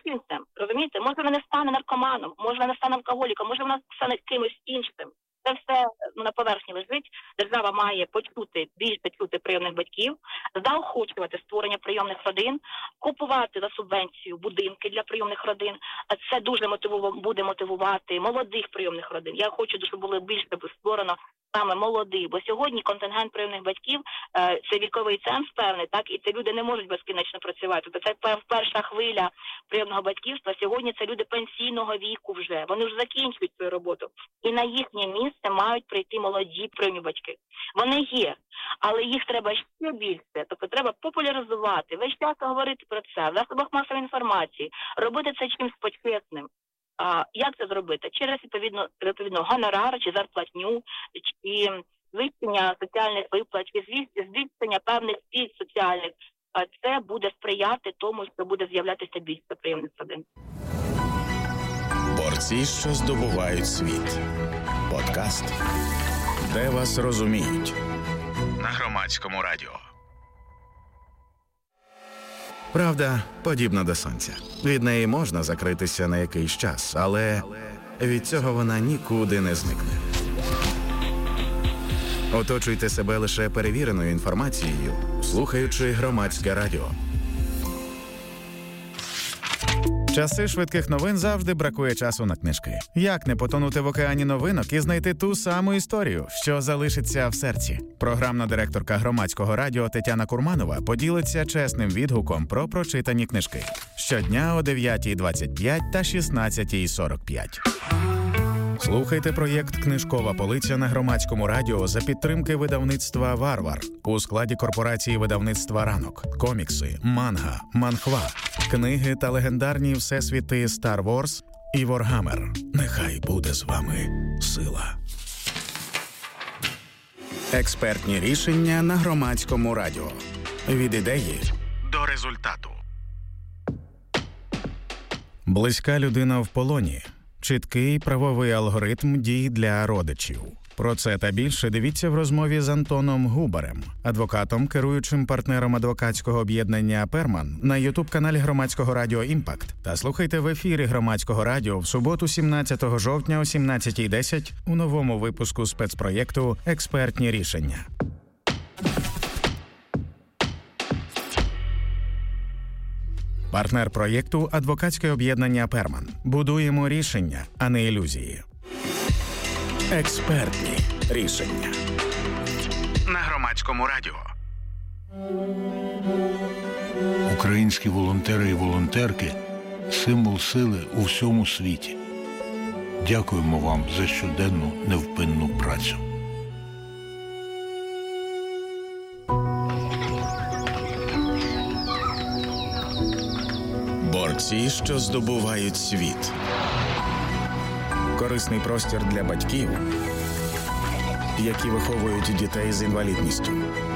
злочинцем, розумієте? Може, вона не стане наркоманом, може, вона не стане алкоголіком, може, вона стане кимось іншим. Це все на поверхні лежить. Держава має більше чути прийомних батьків, заохочувати створення прийомних родин, купувати за субвенцію будинки для прийомних родин. А це дуже буде мотивувати молодих прийомних родин. Я хочу, щоб було більше створено саме молодих, бо сьогодні контингент прийомних батьків це віковий ценз певний, так, і це люди не можуть безкінечно працювати. Тобто це перша хвиля прийомного батьківства. Сьогодні це люди пенсійного віку вже. Вони вже закінчують свою роботу. І на їхнє місце мають прийти молоді прийомні батьки. Вони є, але їх треба ще більше. Тобто треба популяризувати, весь час говорити про це, в засобах масової інформації, робити це чимось почесним. Як це зробити? Через відповідно гонорар, чи зарплатню, чи звищення соціальних виплат, чи звищення певних пільг соціальних. Це буде сприяти тому, що буде з'являтися більше прийомних родин. Борці, що здобувають світ. Подкаст, де вас розуміють. На Громадському радіо. Правда подібна до сонця. Від неї можна закритися на якийсь час, але від цього вона нікуди не зникне. Оточуйте себе лише перевіреною інформацією, слухаючи Громадське радіо. Часи швидких новин завжди бракує часу на книжки. Як не потонути в океані новинок і знайти ту саму історію, що залишиться в серці? Програмна директорка Громадського радіо Тетяна Курманова поділиться чесним відгуком про прочитані книжки. Щодня о 9:25 та 16:45. Слухайте проєкт «Книжкова полиця» на Громадському радіо за підтримки видавництва «Варвар» у складі корпорації видавництва «Ранок». Комікси, манга, манхва, книги та легендарні всесвіти «Стар Ворс» і «Воргаммер». Нехай буде з вами сила. Експертні рішення на Громадському радіо. Від ідеї до результату. Близька людина в полоні. Чіткий правовий алгоритм дій для родичів. Про це та більше дивіться в розмові з Антоном Губарем, адвокатом, керуючим партнером адвокатського об'єднання «Перман» на ютуб-каналі Громадського радіо «Імпакт». Та слухайте в ефірі Громадського радіо в суботу 17 жовтня о 17:10 у новому випуску спецпроєкту «Експертні рішення». Партнер проєкту – адвокатське об'єднання «Перман». Будуємо рішення, а не ілюзії. Експертні рішення. На Громадському радіо. Українські волонтери і волонтерки – символ сили у всьому світі. Дякуємо вам за щоденну невпинну працю. Борці, що здобувають світ. Корисний простір для батьків, які виховують дітей з інвалідністю.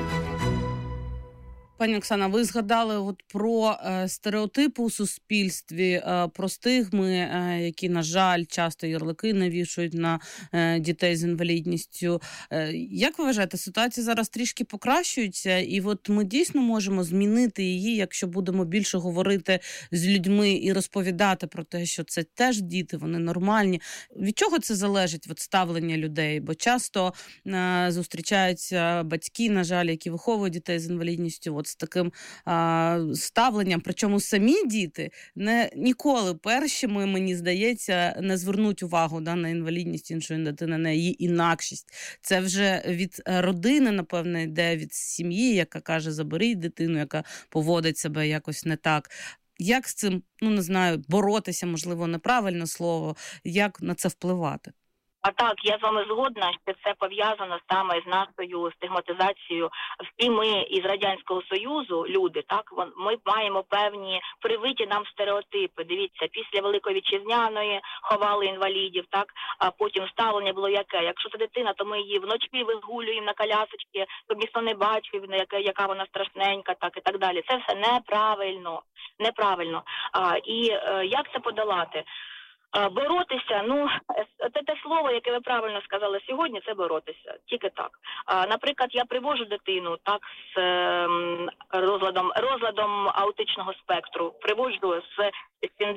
Пані Оксана, ви згадали про стереотипи у суспільстві, про стигми, які, на жаль, часто ярлики навішують на дітей з інвалідністю. Як ви вважаєте, ситуація зараз трішки покращується, і ми дійсно можемо змінити її, якщо будемо більше говорити з людьми і розповідати про те, що це теж діти, вони нормальні. Від чого це залежить, ставлення людей? Бо часто зустрічаються батьки, на жаль, які виховують дітей з інвалідністю, з таким ставленням, причому самі діти ніколи першими, мені здається, не звернуть увагу на інвалідність іншої дитини, на її інакшість. Це вже від родини, напевно, йде, від сім'ї, яка каже, заберіть дитину, яка поводить себе якось не так. Як з цим, не знаю, боротися, можливо, неправильне слово, як на це впливати? А так, я з вами згодна, що це пов'язано саме з нашою стигматизацією. Всі ми із Радянського Союзу, люди, так, ми маємо певні привиті нам стереотипи. Дивіться, після Великої Вітчизняної ховали інвалідів, так, а потім ставлення було яке? Якщо це дитина, то ми її вночі вигулюємо на колясочці, щоб ніхто не бачив, яка вона страшненька, так, і так далі. Це все неправильно. І як це подолати? Боротися, це те слово, яке ви правильно сказали сьогодні, це боротися, тільки так. Наприклад, я привожу дитину так з розладом аутичного спектру, приводжу з